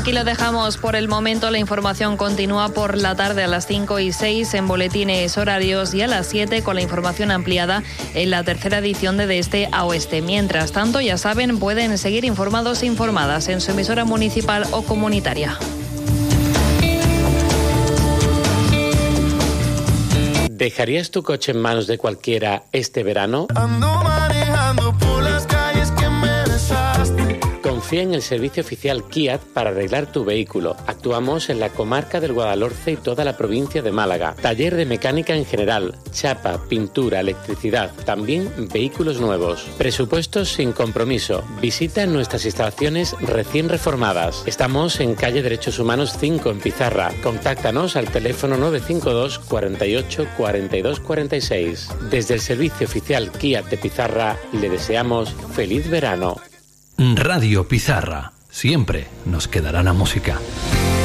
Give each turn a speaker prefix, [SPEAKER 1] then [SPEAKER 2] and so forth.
[SPEAKER 1] Aquí lo dejamos por el momento. La información continúa por la tarde a las 5 y 6 en boletines horarios y a las 7 con la información ampliada en la tercera edición de Este a Oeste. Mientras tanto, ya saben, pueden seguir informados e informadas en su emisora municipal o comunitaria.
[SPEAKER 2] ¿Dejarías tu coche en manos de cualquiera este verano?
[SPEAKER 3] Ando manejando por las calles que me besaste.
[SPEAKER 2] Confía en el servicio oficial Kiat para arreglar tu vehículo. Actuamos en la comarca del Guadalhorce y toda la provincia de Málaga. Taller de mecánica en general, chapa, pintura, electricidad, también vehículos nuevos. Presupuestos sin compromiso. Visita nuestras instalaciones recién reformadas. Estamos en calle Derechos Humanos 5 en Pizarra. Contáctanos al teléfono 952 48 42 46. Desde el servicio oficial Kiat de Pizarra le deseamos feliz verano.
[SPEAKER 4] Radio Pizarra. Siempre nos quedará la música.